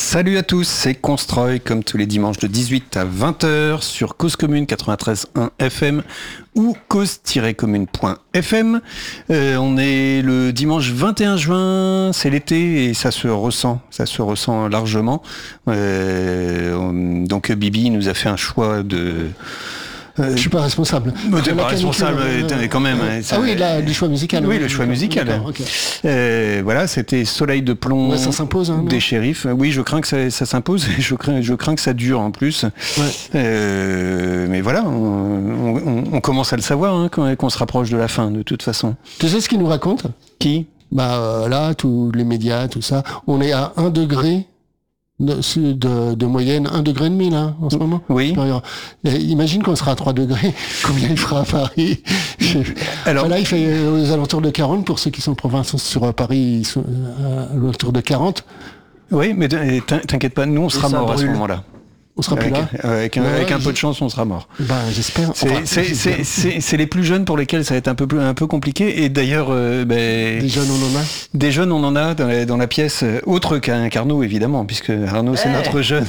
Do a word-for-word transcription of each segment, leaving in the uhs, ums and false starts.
Salut à tous, c'est Constroy, comme tous les dimanches de dix-huit à vingt heures sur Cause Commune quatre-vingt-treize point un F M ou cause tiret commune point F M. Euh, on est le dimanche vingt et un juin, c'est l'été et ça se ressent, ça se ressent largement. Euh, donc Bibi nous a fait un choix de... Euh, je suis pas responsable. Mais t'es pas responsable, euh, quand même. Euh, ça, ah oui, là, du choix musical. Oui, le choix musical. Okay. Euh, voilà, c'était Soleil de plomb. Ouais, ça s'impose. Hein, des shérifs. Oui, je crains que ça, ça s'impose. Je crains, je crains que ça dure en plus. Ouais. Euh, mais voilà, on, on, on commence à le savoir hein, quand qu'on se rapproche de la fin, de toute façon. Tu sais ce qu'ils nous racontent ? Qui ? Bah euh, là, tous les médias, tout ça, on est à un degré. De, de, de moyenne, un degré et demi là, en ce moment. Oui. Et imagine qu'on sera à trois degrés, combien il fera à Paris. Alors là, il fait aux alentours de quarante, pour ceux qui sont de province sur Paris, ils sont à l'entour de quarante. Oui, mais t'inquiète pas, nous on sera morts à ce moment-là. On sera avec, plus là. Avec, un, ouais, avec un peu de chance, on sera mort. Ben, j'espère. C'est, enfin, c'est, c'est, c'est, c'est les plus jeunes pour lesquels ça va être un peu, plus, un peu compliqué. Et d'ailleurs, euh, ben, des jeunes, on en a. Des jeunes, on en a dans la, dans la pièce, autre qu'un qu'Arnaud, évidemment, puisque Arnaud, c'est hey. notre jeune.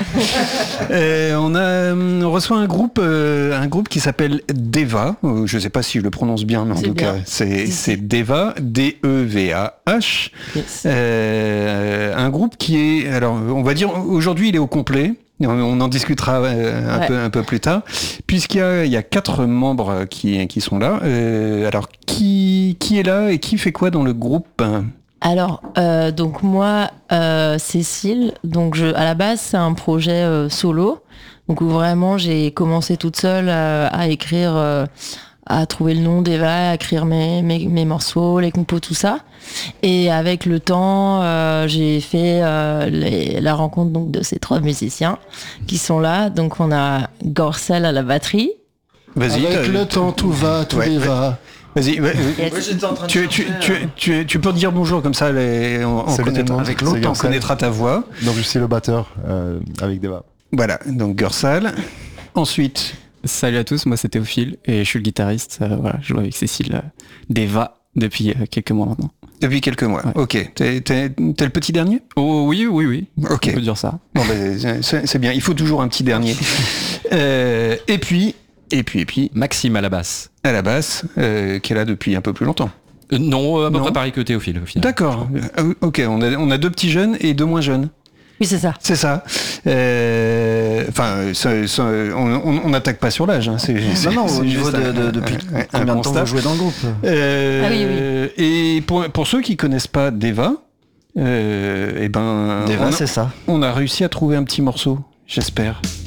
euh, on, a, on reçoit un groupe, euh, un groupe qui s'appelle Deva. Je ne sais pas si je le prononce bien, mais en c'est tout bien. cas, c'est, c'est Deva, D E V A H. Yes. Euh, un groupe qui est, alors, on va dire, aujourd'hui, il est au complet. On en discutera un, ouais. peu, un peu plus tard, puisqu'il y a, il y a quatre membres qui, qui sont là. Euh, alors, qui, qui est là et qui fait quoi dans le groupe ? Alors, euh, donc moi, euh, Cécile, donc je, à la base, c'est un projet euh, solo, donc où vraiment j'ai commencé toute seule à, à écrire, euh, à trouver le nom d'Eva, à écrire mes, mes, mes morceaux, les compos, tout ça. Et avec le temps, euh, j'ai fait euh, les, la rencontre donc de ces trois musiciens qui sont là. Donc on a Gorsel à la batterie. Vas-y. Avec le temps, tout va, tout ouais, va. Vas-y. Ouais, yes. Moi, j'étais en train de tu, tu, tu, tu, tu peux dire bonjour comme ça, les, on, on connaîtra, avec l'autre, on connaîtra ta voix. Donc je suis le batteur euh, avec Deva. Voilà. Donc Gorsel. Ensuite. Salut à tous, moi c'est Théophile et je suis le guitariste. Euh, voilà, je joue avec Cécile euh, Deva depuis euh, quelques mois maintenant. Depuis quelques mois, ouais. Ok. T'es, t'es, t'es le petit dernier ? Oh oui, oui, oui. Ok. On peut dire ça. Bon, ben, c'est, c'est bien, il faut toujours un petit dernier. euh, et puis, et puis, et puis... Maxime à la basse. À la basse, euh, qui est là depuis un peu plus longtemps. Euh, non, à peu près pareil que Théophile au final. D'accord. Euh, ok, on a, on a deux petits jeunes et deux moins jeunes. Oui, c'est ça. C'est ça. Euh, enfin, on n'attaque pas sur l'âge. Hein. C'est, c'est, non, non, c'est au niveau de, un, de, depuis un, combien un de temps vous jouez dans le groupe euh, ah oui, oui. Et pour, pour ceux qui connaissent pas Deva, euh, et ben, Deva, on a, c'est ça. On a réussi à trouver un petit morceau, j'espère.